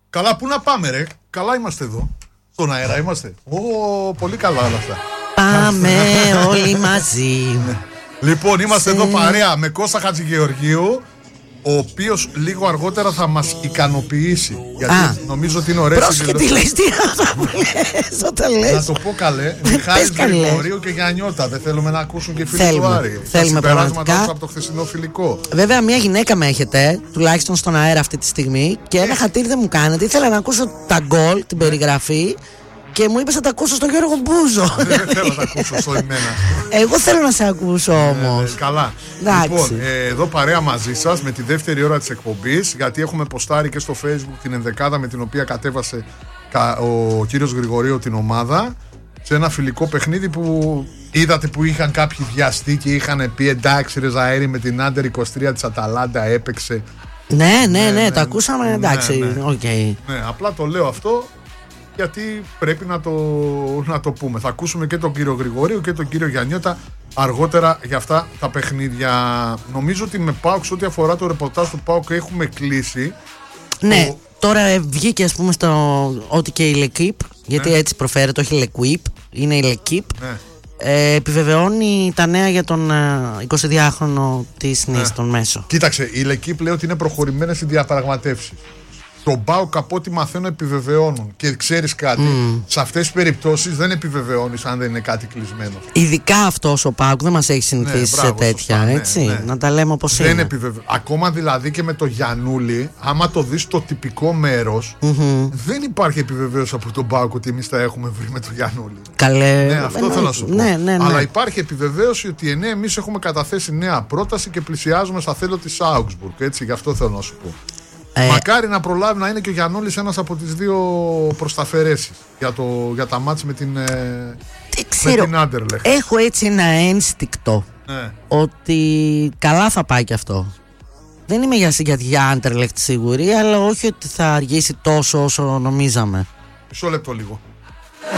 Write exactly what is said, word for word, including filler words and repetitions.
Καλά, πού να πάμε, ρε. Καλά είμαστε εδώ. Στον αέρα είμαστε. Ω, πολύ καλά όλα αυτά. Πάμε όλοι μαζί. Λοιπόν, είμαστε εδώ παρέα με Κώστα Χατζηγεωργίου, ο οποίος λίγο αργότερα θα μας ικανοποιήσει. Γιατί Α, νομίζω ότι είναι ωραίες. πρόσεχε τι λες, τι αυτά που λες όταν λες. Να το πω καλέ, Μιχάλης Γρηγορίου και Γιαννιώτα. Δεν θέλουμε να ακούσουν και φίλοι του Άρη. Θέλουμε πραγματικά από το χθεσινό φιλικό. Βέβαια μια γυναίκα με έχετε, τουλάχιστον στον αέρα αυτή τη στιγμή, και ένα χατήρι δεν μου κάνετε. Ήθελα να ακούσω τα γκολ, την περιγραφή, και μου είπες να τα ακούσω στον Γιώργο Μπούζο. Δεν θέλω να τα ακούσω στο εμένα. Εγώ θέλω να σε ακούσω όμως. Ε, καλά. Εντάξει. Λοιπόν, ε, εδώ παρέα μαζί σας με τη δεύτερη ώρα της εκπομπής, γιατί έχουμε ποστάρει και στο Facebook την ενδεκάδα με την οποία κατέβασε ο κύριος Γρηγορίου την ομάδα, σε ένα φιλικό παιχνίδι που είδατε που είχαν κάποιοι βιαστεί και είχαν πει εντάξει ρε Ζαέρη, με την Άντερ είκοσι τρία της Αταλάντα έπαιξε. Ναι, ναι, ναι, ναι, ναι, ναι, το ακούσαμε, εντάξει, ναι, ναι. Okay. Ναι, απλά το λέω αυτό γιατί πρέπει να το, να το πούμε. Θα ακούσουμε και τον κύριο Γρηγορίου και τον κύριο Γιαννιώτα αργότερα για αυτά τα παιχνίδια. Νομίζω ότι με ΠΑΟΚ, ό,τι αφορά το ρεπορτάζ του ΠΑΟΚ, έχουμε κλείσει. Ναι, το... τώρα βγήκε ας πούμε στο ότι και η Λεκύπ, γιατί ναι. έτσι προφέρεται, όχι Λεκουίπ, είναι η Λεκύπ. Ναι. Ε, επιβεβαιώνει τα νέα για τον εικοσιδυάχρονο της ΝΙΣ, ναι. τον Μέσο. Κοίταξε, η Λεκύπ λέει ότι είναι προχωρημένες οι διαπραγματεύσεις. Τον ΠΑΟΚ, από ό,τι μαθαίνω, επιβεβαιώνουν. Και ξέρεις κάτι, mm. σε αυτές τις περιπτώσεις δεν επιβεβαιώνεις αν δεν είναι κάτι κλεισμένο. Ειδικά αυτός ο ΠΑΟΚ δεν μας έχει συνηθίσει, ναι, μπράβο, σε τέτοια, σωστά, έτσι. Ναι, ναι. Να τα λέμε όπως δεν είναι. Επιβεβαι... Ακόμα δηλαδή και με το Γιαννούλη, άμα το δεις το τυπικό μέρος, mm-hmm. δεν υπάρχει επιβεβαίωση από τον ΠΑΟΚ ότι εμείς τα έχουμε βρει με το Γιαννούλη. Καλέ. Ναι, αυτό ναι, θέλω να σου πω. Ναι, ναι, ναι. Αλλά υπάρχει επιβεβαίωση ότι ναι, εμείς έχουμε καταθέσει νέα πρόταση και πλησιάζουμε στα θέλω της Augsburg. Έτσι, γι' αυτό θέλω να σου πω. Ε, Μακάρι να προλάβει να είναι και ο Γιαννούλης ένας από τις δύο προσταφαιρέσεις για, το, για τα μάτς με την, με την Άντερλεχτ. Έχω έτσι ένα ένστικτο, ναι, ότι καλά θα πάει και αυτό. Δεν είμαι για, για, για Άντερλεχτ σίγουρη, αλλά όχι ότι θα αργήσει τόσο όσο νομίζαμε. Μισό λεπτό λίγο.